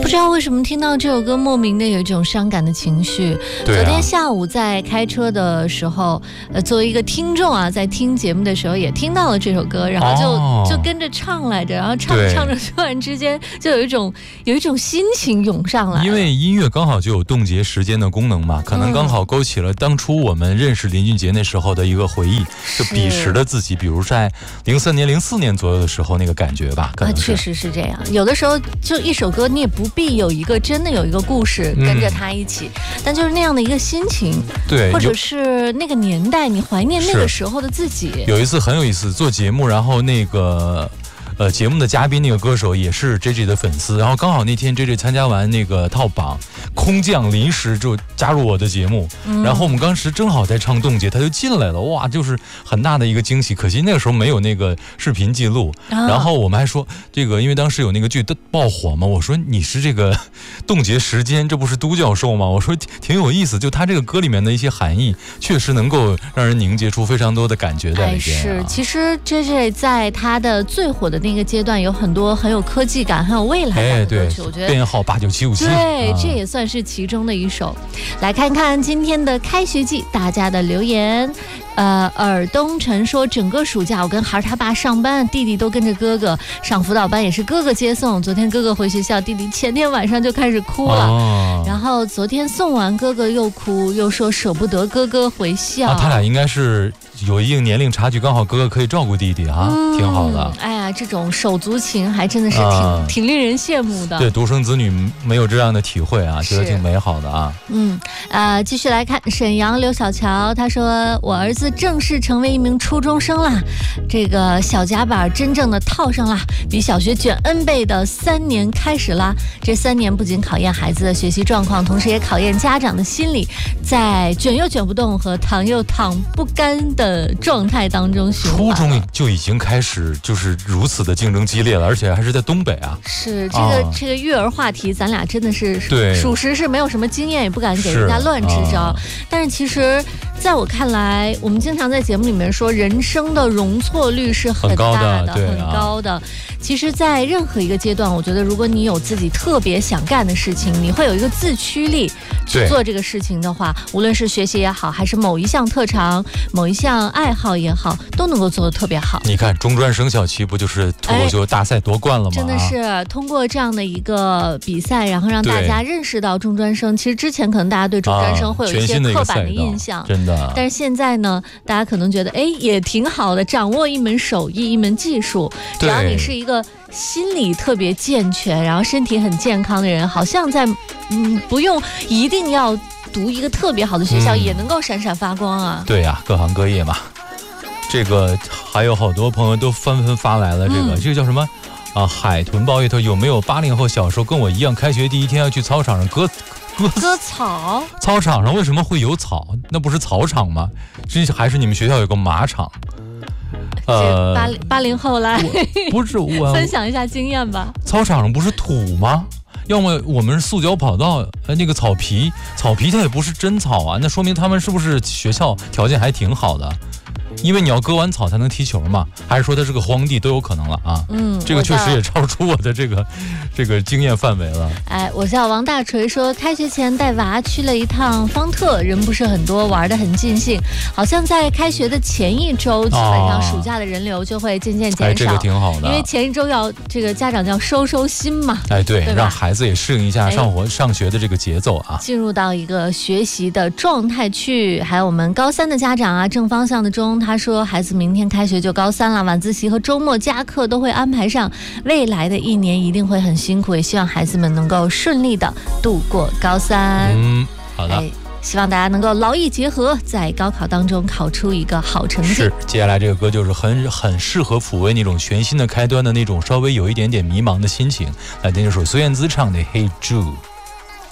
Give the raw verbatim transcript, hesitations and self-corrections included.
知道为什么听到这首歌莫名的有一种伤感的情绪。 对啊、 昨天下午在开车的时候，呃，作为一个听众啊，在听节目的时候也听到了这首歌，然后就、哦、就跟着唱来着，然后唱着唱着突然之间就有一种有一种心情涌上来。 因为音乐刚好就有冻结时间的功能嘛，可能刚好勾起了当初我们认识林俊杰那时候的一个回忆，就彼时的自己，比如在零三年、零四年左右的时候那个感觉吧。可能啊，确实是这样。有的时候就一首歌，你也不必有一个真的有一个故事跟着他一起、嗯，但就是那样的一个心情， 对， 或者是那个年代，你怀念那个时候的自己。 有一次很有意思，做节目，然后那个。呃，节目的嘉宾那个歌手也是 J J 的粉丝，然后刚好那天 J J 参加完那个套榜，空降临时就加入我的节目、嗯，然后我们当时正好在唱冻结，他就进来了，哇，就是很大的一个惊喜。可惜那个时候没有那个视频记录，啊、然后我们还说这个，因为当时有那个剧爆火嘛，我说你是这个冻结时间，这不是都教授吗？我说挺有意思，就他这个歌里面的一些含义，确实能够让人凝结出非常多的感觉在里边、啊哎。是，其实 J J 在他的最火的那个。那个阶段有很多很有科技感、很有未来感的歌曲，我觉得编号八九七五七， 对、啊，这也算是其中的一首。来看看今天的开学季大家的留言。呃，尔东晨说，整个暑假我跟孩儿他爸上班，弟弟都跟着哥哥上辅导班，也是哥哥接送。昨天哥哥回学校，弟弟前天晚上就开始哭了，哦、然后昨天送完哥哥又哭，又说舍不得哥哥回校。 啊、他俩应该是有一定年龄差距，刚好哥哥可以照顾弟弟啊、嗯，挺好的。 哎呀，这种手足情还真的是挺、啊、挺令人羡慕的。 对，独生子女没有这样的体会啊，觉得挺美好的啊。 嗯，呃，继续来看沈阳刘小乔，他说我儿子正式成为一名初中生啦，这个小夹板真正的套上啦，比小学卷 N 倍的三年开始啦。这三年不仅考验孩子的学习状况，同时也考验家长的心理，在卷又卷不动和躺又躺不干的状态当中循环。 初中就已经开始就是如此的竞争激烈了，而且还是在东北啊。 是这个、啊、这个育儿话题，咱俩真的是对属实是没有什么经验，也不敢给人家乱支招、啊。但是其实在我看来，我们经常在节目里面说，人生的容错率是很大的， 很高的。 很高的。其实，在任何一个阶段，我觉得如果你有自己特别想干的事情，你会有一个自驱力去做这个事情的话，无论是学习也好，还是某一项特长、某一项爱好也好，都能够做得特别好。 你看中专生小七不就是脱口秀大赛夺冠了吗？ 真的是通过这样的一个比赛，然后让大家认识到中专生。其实之前可能大家对中专生会有一些刻板的印象， 啊、真的。 但是现在呢，大家可能觉得，哎，也挺好的，掌握一门手艺、一门技术，只要你是一个心理特别健全，然后身体很健康的人，好像在嗯不用一定要读一个特别好的学校，嗯、也能够闪闪发光啊。 对呀、啊，各行各业嘛。这个还有好多朋友都纷纷发来了，这个、嗯、这个叫什么啊？海豚抱月头有没有八零后小时候跟我一样，开学第一天要去操场上割割割草？ 操场上为什么会有草？那不是草场吗？这还是你们学校有个马场？ 呃，八八零后来不是我分享一下经验吧。 操场上不是土吗？要么我们是塑胶跑道，呃，那个草皮，草皮它也不是真草啊，那说明他们是不是学校条件还挺好的？因为你要割完草才能踢球嘛，还是说它是个荒地都有可能了啊？嗯，这个确实也超出我的这个这个经验范围了。 哎，我叫王大锤说，开学前带娃去了一趟方特，人不是很多，玩得很尽兴。好像在开学的前一周，基本上暑假的人流就会渐渐减少。 哎，这个挺好的， 因为前一周要这个家长要收收心嘛。 哎，对，对让孩子也适应一下上活、哎、上学的这个节奏啊， 进入到一个学习的状态去。还有我们高三的家长啊，正方向的中。他说孩子明天开学就高三了，晚自习和周末加课都会安排上，未来的一年一定会很辛苦，也希望孩子们能够顺利的度过高三。 嗯，好的、哎、 希望大家能够劳逸结合，在高考当中考出一个好成绩。 是，接下来这个歌就是很很适合抚慰那种全新的开端的那种稍微有一点点迷茫的心情，来听这首孙燕姿唱的《Hey Jude》。